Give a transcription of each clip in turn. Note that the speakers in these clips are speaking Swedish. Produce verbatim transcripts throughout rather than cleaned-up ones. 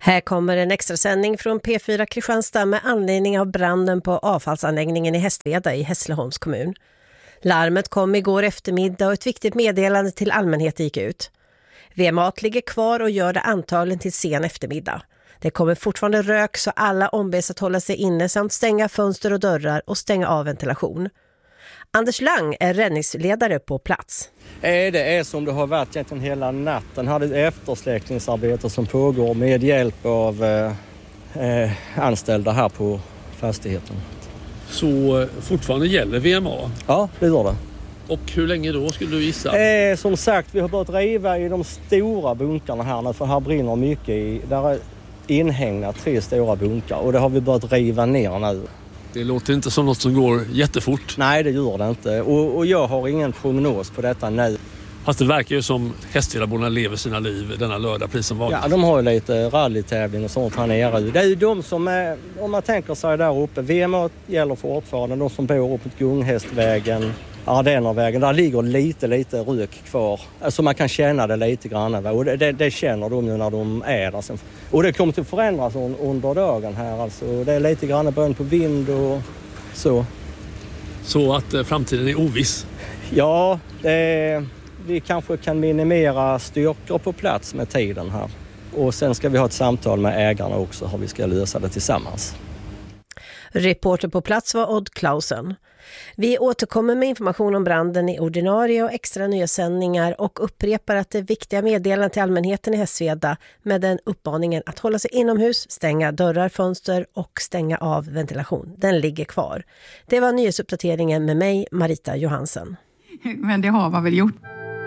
Här kommer en extra sändning från P fyra Kristianstad med anledning av branden på avfallsanläggningen i Hästveda i Hässleholms kommun. Larmet kom igår eftermiddag och ett viktigt meddelande till allmänheten gick ut. V M-at ligger kvar och gör det antagligen till sen eftermiddag. Det kommer fortfarande rök så alla ombeds att hålla sig inne samt stänga fönster och dörrar och stänga av ventilation. Anders Lang är räddningsledare på plats. Det är som det har varit egentligen hela natten. Här är det eftersläckningsarbete som pågår med hjälp av eh, anställda här på fastigheten. Så fortfarande gäller V M A? Ja, det gör det. Och hur länge då skulle du gissa? Eh, som sagt, vi har börjat riva i de stora bunkarna här nu, för här brinner mycket i. Där är inhägnat tre stora bunkar och det har vi börjat riva ner nu. Det låter inte som något som går jättefort. Nej, det gör det inte. Och, och jag har ingen prognos på detta nu. Fast det verkar ju som Hästvedaborna lever sina liv denna lördag, precis som vanligt. Ja, de har ju lite rallytävling och sånt här nere. Det är ju de som är, om man tänker sig där uppe, V M A gäller fortfarande. De som bor uppe på Gunghästvägen, Ardennervägen, där ligger lite, lite rök kvar. Alltså man kan känna det lite grann. Och det, det, det känner de ju när de är där sen. Och det kommer att förändras under dagen här. Alltså det är lite grann början på vind och så. Så att eh, framtiden är oviss? Ja, det, vi kanske kan minimera styrkor på plats med tiden här. Och sen ska vi ha ett samtal med ägarna också hur vi ska lösa det tillsammans. Reporter på plats var Odd Klausen. Vi återkommer med information om branden i ordinarie och extra nya sändningar och upprepar att det viktiga meddelandet till allmänheten i Hästveda med den uppmaningen att hålla sig inomhus, stänga dörrar, fönster och stänga av ventilation. Den ligger kvar. Det var nyhetsuppdateringen med mig, Marita Johansen. Men det har man väl gjort.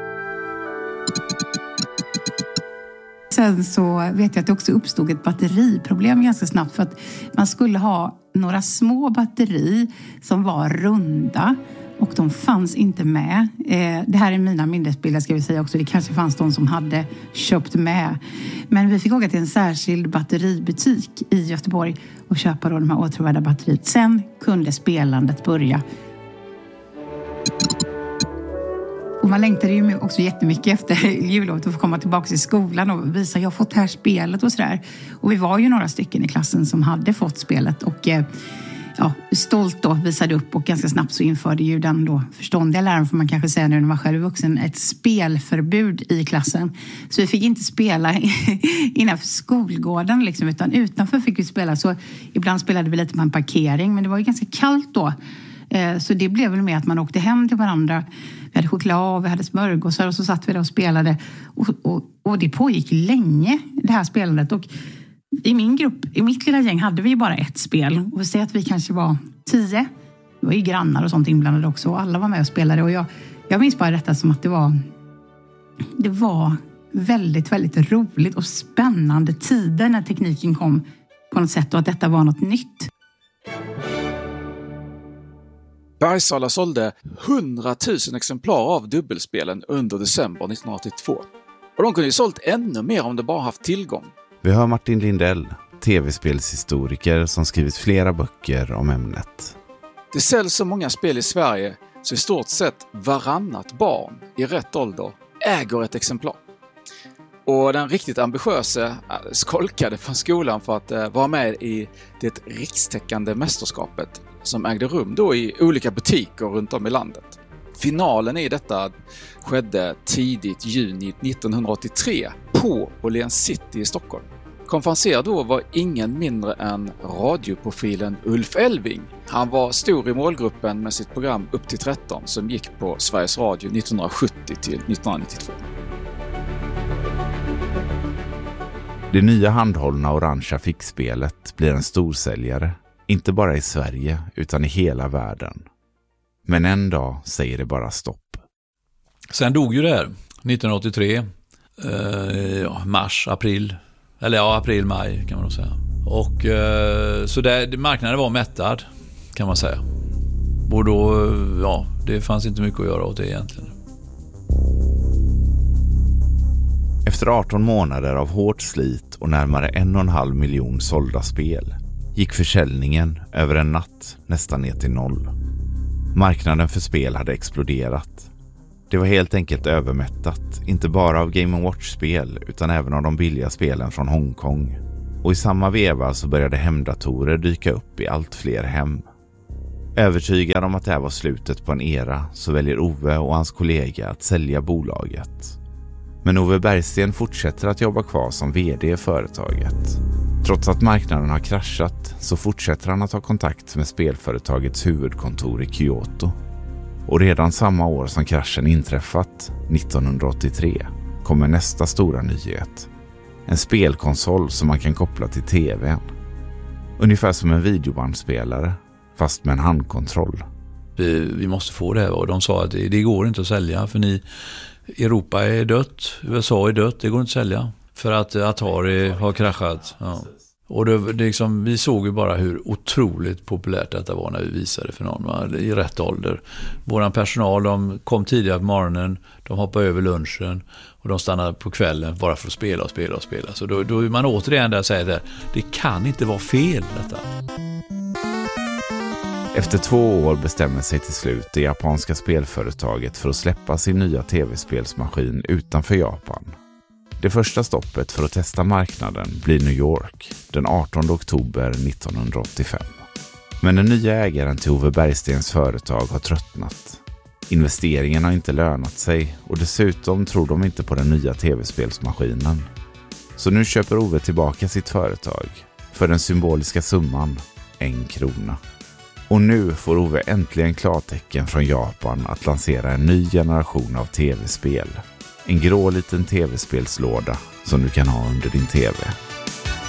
Sen så vet jag att det också uppstod ett batteriproblem ganska snabbt för att man skulle ha några små batteri som var runda och de fanns inte med. Det här är mina minnesbilder ska vi säga också. Det kanske fanns de som hade köpt med. Men vi fick åka till en särskild batteributik i Göteborg och köpa då de här återvärda batteriet. Sen kunde spelandet börja. Och man längtade ju också jättemycket efter jullovet att få komma tillbaka till skolan och visa jag har fått det här spelet och sådär. Och vi var ju några stycken i klassen som hade fått spelet och ja, stolt då visade upp och ganska snabbt så införde ju den då förståndiga läraren får man kanske säga nu när man var själv vuxen ett spelförbud i klassen. Så vi fick inte spela innanför skolgården liksom utan utanför fick vi spela. Så ibland spelade vi lite på en parkering men det var ju ganska kallt då. Så det blev väl med att man åkte hem till varandra. Vi hade choklad, vi hade smörgåsar och så satt vi där och spelade. Och, och, och det pågick länge, det här spelandet. Och i min grupp, i mitt lilla gäng hade vi bara ett spel. Och vi säger att vi kanske var tio. Det var ju grannar och sånt inblandade också. Och alla var med och spelade. Och jag, jag minns bara detta som att det var, det var väldigt, väldigt roligt och spännande tider när tekniken kom på något sätt. Och att detta var något nytt. Bergsala sålde hundratusen exemplar av dubbelspelen under december nittonhundraåttiotvå. Och de kunde ju sålt ännu mer om de bara haft tillgång. Vi hör Martin Lindell, tv-spelshistoriker som skrivit flera böcker om ämnet. Det säljs så många spel i Sverige så i stort sett varannat barn i rätt ålder äger ett exemplar. Och den riktigt ambitiösa skolkade från skolan för att vara med i det rikstäckande mästerskapet som ägde rum då i olika butiker runt om i landet. Finalen i detta skedde tidigt juni nittonhundraåttiotre på Åhléns City i Stockholm. Konferenser då var ingen mindre än radioprofilen Ulf Elving. Han var stor i målgruppen med sitt program Upp till tretton som gick på Sveriges Radio nittonhundrasjuttio till nittonhundranittiotvå. Det nya handhållna orangea fickspelet blir en storsäljare, inte bara i Sverige utan i hela världen. Men en dag säger det bara stopp. Sen dog ju det här nittonhundraåttiotre, eh, ja, mars, april, eller ja, april, maj kan man nog säga. Och eh, så där, marknaden var mättad kan man säga. Och då, ja, det fanns inte mycket att göra åt det egentligen. Efter arton månader av hårt slit och närmare en och en halv miljon sålda spel gick försäljningen över en natt nästan ner till noll. Marknaden för spel hade exploderat. Det var helt enkelt övermättat, inte bara av Game and Watch-spel utan även av de billiga spelen från Hongkong. Och i samma veva så började hemdatorer dyka upp i allt fler hem. Övertygad om att det här var slutet på en era så väljer Ove och hans kollega att sälja bolaget. Men Ove Bergsten fortsätter att jobba kvar som vd i företaget. Trots att marknaden har kraschat så fortsätter han att ha kontakt med spelföretagets huvudkontor i Kyoto. Och redan samma år som kraschen inträffat, nittonhundraåttiotre, kommer nästa stora nyhet. En spelkonsol som man kan koppla till tvn. Ungefär som en videobandspelare, fast med en handkontroll. Vi, vi måste få det här, och de sa att det, det går inte att sälja för ni, Europa är dött, U S A är dött, det går inte att sälja. För att Atari har kraschat. Ja. Och det, det liksom, vi såg ju bara hur otroligt populärt detta var när vi visade för någon, va? I rätt ålder. Våran personal, de kom tidigare på morgonen, de hoppade över lunchen och de stannade på kvällen bara för att spela och spela och spela. Så då, då är man återigen där och säger att det kan inte vara fel detta. Efter två år bestämmer sig till slut det japanska spelföretaget för att släppa sin nya tv-spelsmaskin utanför Japan. Det första stoppet för att testa marknaden blir New York den artonde oktober nittonhundraåttiofem. Men den nya ägaren till Ove Bergstens företag har tröttnat. Investeringen har inte lönat sig och dessutom tror de inte på den nya tv-spelsmaskinen. Så nu köper Ove tillbaka sitt företag för den symboliska summan en krona. Och nu får Ove äntligen klartecken från Japan att lansera en ny generation av tv-spel. En grå liten tv-spelslåda som du kan ha under din tv.